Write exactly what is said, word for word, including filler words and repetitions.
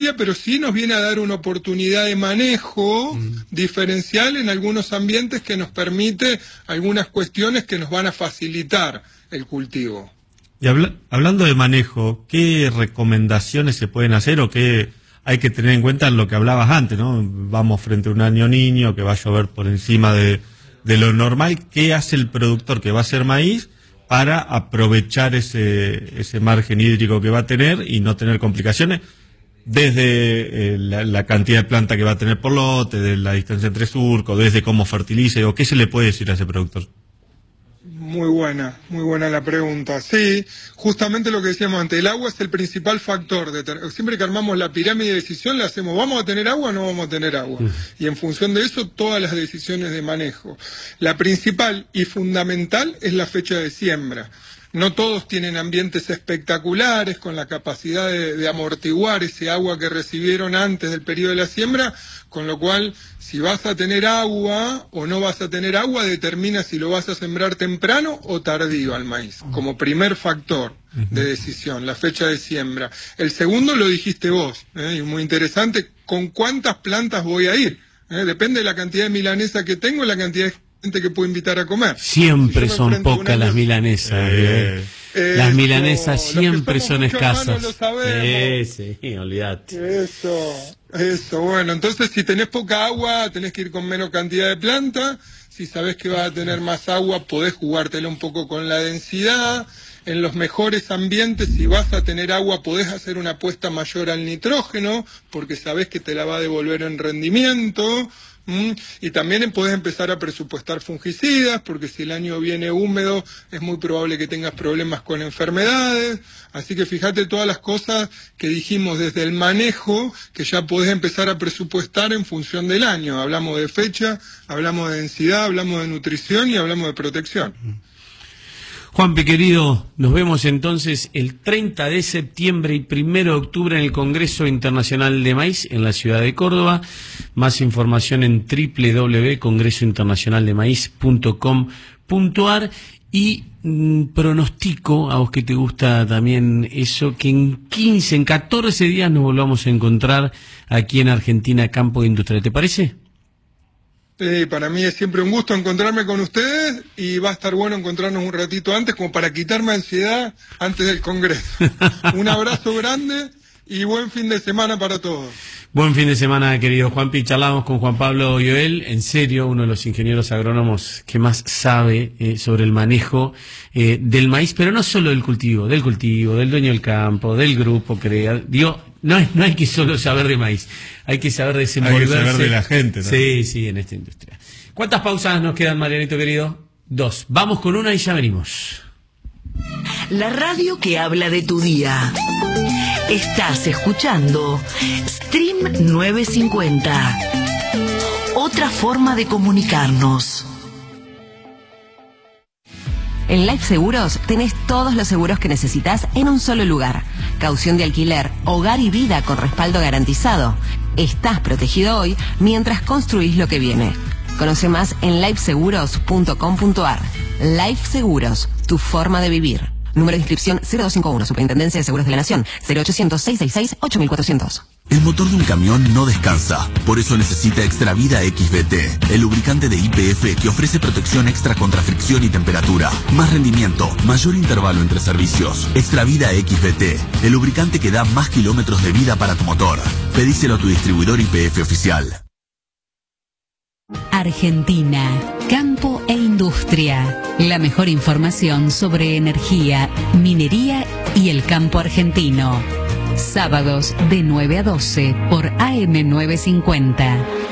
sencilla, pero sí nos viene a dar una oportunidad de manejo mm. diferencial en algunos ambientes que nos permite algunas cuestiones que nos van a facilitar el cultivo. Y habla, hablando de manejo, ¿qué recomendaciones se pueden hacer o qué hay que tener en cuenta en lo que hablabas antes, ¿no? Vamos frente a un año niño, que va a llover por encima de, de lo normal. ¿Qué hace el productor que va a hacer maíz para aprovechar ese, ese margen hídrico que va a tener y no tener complicaciones? Desde eh, la, la cantidad de planta que va a tener por lote, de la distancia entre surcos, desde cómo fertilice, o qué se le puede decir a ese productor. Muy buena, muy buena la pregunta. Sí, justamente lo que decíamos antes, el agua es el principal factor. De ter... Siempre que armamos la pirámide de decisión, le hacemos, ¿vamos a tener agua o no vamos a tener agua? Mm. Y en función de eso, todas las decisiones de manejo. La principal y fundamental es la fecha de siembra. No todos tienen ambientes espectaculares con la capacidad de, de amortiguar ese agua que recibieron antes del periodo de la siembra, con lo cual si vas a tener agua o no vas a tener agua determina si lo vas a sembrar temprano o tardío al maíz, como primer factor de decisión, la fecha de siembra. El segundo lo dijiste vos, ¿eh? Y muy interesante, ¿con cuántas plantas voy a ir? ¿Eh? Depende de la cantidad de milanesa que tengo y la cantidad de gente que puedo invitar a comer. Siempre si son pocas las milanesas. Eh, eh, las milanesas siempre son escasas. Eh, sí, olvídate. Eso, eso, bueno, entonces si tenés poca agua, tenés que ir con menos cantidad de planta. Si sabés que vas a tener más agua, podés jugártela un poco con la densidad. En los mejores ambientes, si vas a tener agua, podés hacer una apuesta mayor al nitrógeno, porque sabés que te la va a devolver en rendimiento. ¿Mm? Y también podés empezar a presupuestar fungicidas, porque si el año viene húmedo es muy probable que tengas problemas con enfermedades. Así que fíjate todas las cosas que dijimos desde el manejo, que ya podés empezar a presupuestar en función del año. Hablamos de fecha, hablamos de densidad, hablamos de nutrición y hablamos de protección. Juanpi, querido, nos vemos entonces el treinta de septiembre y primero de octubre en el Congreso Internacional de Maíz en la ciudad de Córdoba. Más información en doble u doble u doble u punto congreso internacional de maíz punto com punto a r y mmm, pronostico, a vos que te gusta también eso, que en quince, en catorce días nos volvamos a encontrar aquí en Argentina Campo Industrial. ¿Te parece? Sí, para mí es siempre un gusto encontrarme con ustedes y va a estar bueno encontrarnos un ratito antes como para quitarme ansiedad antes del Congreso. Un abrazo grande y buen fin de semana para todos. Buen fin de semana, querido Juanpi. Charlamos con Juan Pablo Yoel, en serio, uno de los ingenieros agrónomos que más sabe eh, sobre el manejo eh, del maíz, pero no solo del cultivo, del cultivo, del dueño del campo, del grupo, crea. Digo, no, es, no hay que solo saber de maíz, hay que saber desenvolverse. Hay que saber de la gente, ¿no? Sí, sí, en esta industria. ¿Cuántas pausas nos quedan, Marianito querido? Dos. Vamos con una y ya venimos. La radio que habla de tu día. Estás escuchando Stream novecientos cincuenta. Otra forma de comunicarnos. En Life Seguros tenés todos los seguros que necesitas en un solo lugar. Caución de alquiler, hogar y vida con respaldo garantizado. Estás protegido hoy mientras construís lo que viene. Conoce más en life seguros punto com punto a r. Life Seguros, tu forma de vivir. Número de inscripción cero dos cinco uno, Superintendencia de Seguros de la Nación, cero ochocientos, seiscientos sesenta y seis, ocho mil cuatrocientos. El motor de un camión no descansa, por eso necesita Extravida X V T, el lubricante de Y P F que ofrece protección extra contra fricción y temperatura, más rendimiento, mayor intervalo entre servicios. Extravida X V T, el lubricante que da más kilómetros de vida para tu motor. Pedíselo a tu distribuidor Y P F oficial. Argentina, campo e industria. La mejor información sobre energía, minería y el campo argentino. Sábados de nueve a doce por A M novecientos cincuenta.